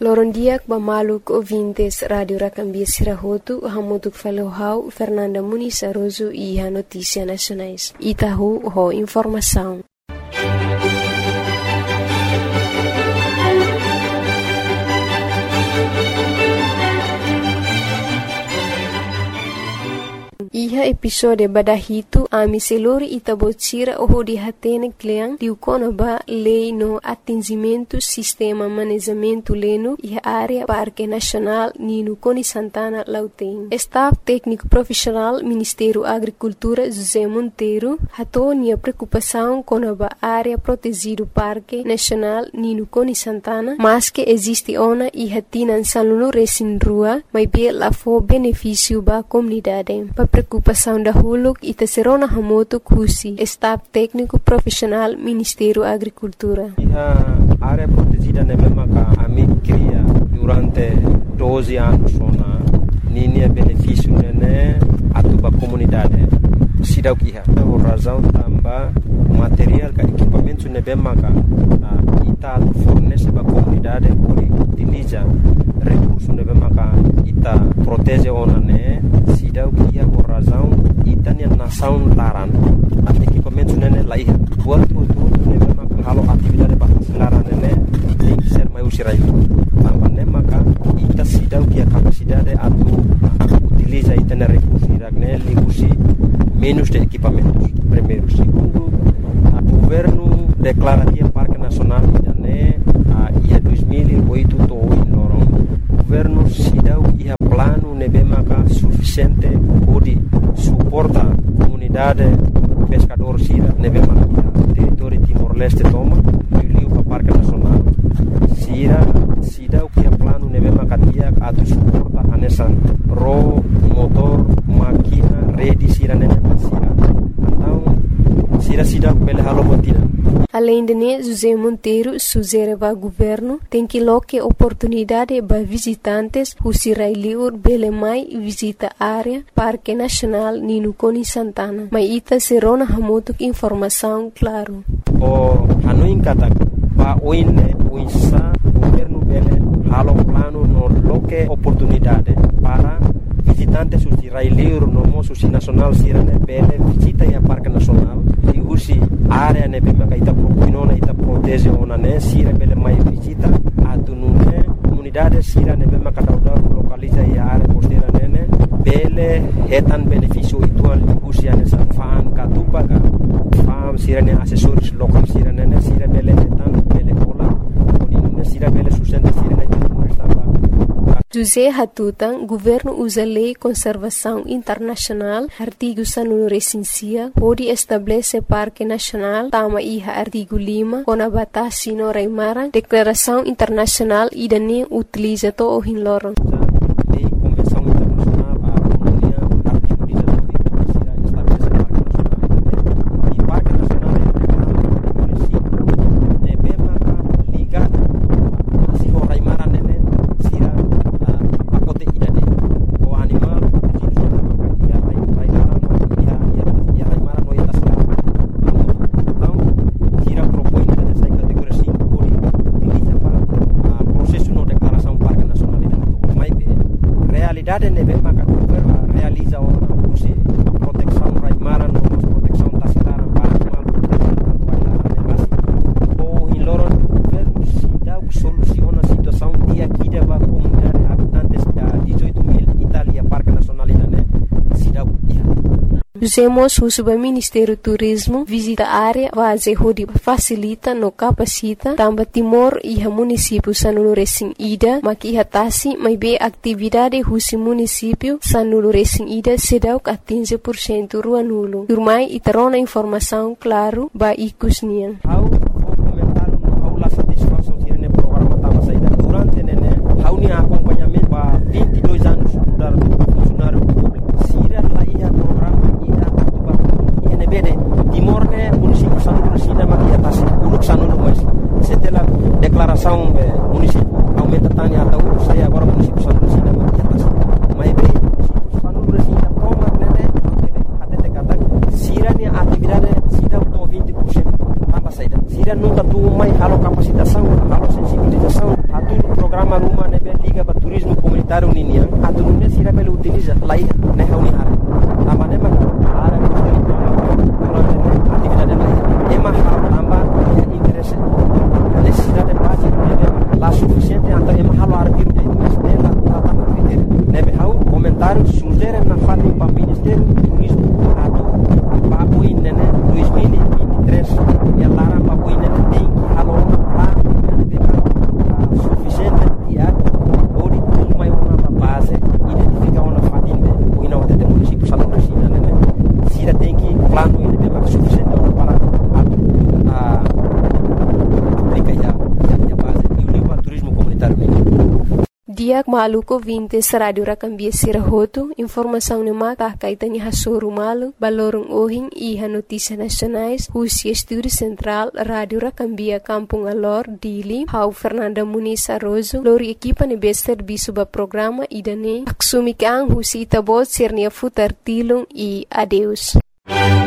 Lorondiak Bamaluk ouvintes Rádio Racambia Sirahotu, Hamutuk Falohau, Fernanda Muniz Aroso e a Notícia Nacionais. Itahu, ho informação. Iha episode badahito ami selori itabotira oho di hatene kleang diukona ba lei no atingimento sistema manejamento leno iha área Parque Nacional Nino Coni Santana Lauteng. Staff técnico profissional Ministério Agricultura José Monteiro hatonia preocupação com a área protegido Parque Nacional Nino Coni Santana, mas que existe ona iha tinan salunu resin rua, mas bem lá for benefício ba comunidade. Preocupação da Huluk e Tesserona Hamoto Kusi, Staff Técnico Profissional Ministério Agricultura. A área protegida na mesma que a mim cria durante 12 anos na linha benefício né a tua comunidade. Sidau kiha, por razão também material que equipamento na mesma que ita fornece para a comunidade por utiliza recursos na mesma que ita protege ona né sidau kiha por razão ita ne nação laran a equipamento né lá iha buat tudo na mesma que halo atividade para laran né tem que ser mais usirai também né maka ita sidau kiha capacidade atu utiliza ita ne recursos né ligusi menos de equipamentos. Primeiro. Segundo, o governo declara que o Parque Nacional ia 2008 em Lorong. O governo se deu um plano nebemaka suficiente para suportar a comunidade pescador sira nebemaka território Timor-Leste toma e o Parque Nacional. Sira se deu um plano nebemaka dia a suportar a nessa motor, máquina, rede sira nebemaka sira. Além de José Monteiro sugere ao governo tem que loque oportunidade para visitantes who sirailiur belemai visita área Parque Nacional Nino Coni Santana. Mas ita serona hamotuk informação claro. O anuin kata pa oine uinsa governo bele halo plano no loque oportunidade para visitantes who sirailiur no moço nacional sirane bele visita a Parque Nacional e usi área ne bema ita propinona ita protege ona ne sira bele mai visita atunune comunidade sira ne bema kadauda localiza a área costeira nene bele hetan benefício itual usi ane sa fan katupaga fam sira ne assessores local sira nene sira bele hetan bele pola odine sira bele sustenta sira ne José Hatutan, governo usa lei conservação internacional, artigo sanunu recensia, pode estabelecer Parque Nacional, tama iha artigo 5, com a batasi no Reimaran, declaração internacional e dani utiliza to o hinloron. Usemos o Ministério do Turismo visita a área vaze hodi facilita no capacita tamba Timor e município sanulu resin ida maki hatasi mai be atividade husi município sanulu resin ida sedau 15% ruanulo. Turmai itarona informação claro ba ikusnian. Durante nene haunia acompanhamento ba 22 anos mudar funcionário público. Sira lá ia programa bede Timor ne município sanulu sida makia tas uruk sanulu mas setelah declaração município aumenta tani atau saya agora município sanulu sida makia tas mai be município sanulu sida proma nene até kata sira ne atividade sida to 20% tambah saida sira nunca tu mai halo capacitação halo sensibilização atu programa rumah comunitário Ninian, a turma se rebela utiliza lá e né reunir a maneira a área durante a atividade lá é mais também é interesse necessidade de base lá suficiente então é mais halo artigo de mas dela trata o critério né how comentário sugere na fala para o Ministério do Turismo a o INE 2023 e a Lara para o INE tem que halo lá suficiente e a ori uma base identificar uma fatinha o INE até município salão da China né se tem que plano INE mais suficiente para aplicar a base e o nível turismo comunitário Diak maluko vintes radio rakambia sirahoto informação no mata kaitani hasoru malu balorong ohing iha notícias nacionais Rusia Estúdio Central Radio Rakambia Kampung Alor Dili Hau Fernanda Muniz Arrozo lori equipa ne bester bisuba programa idane aksumi kang Rusia itabot sernia futar tilung e adeus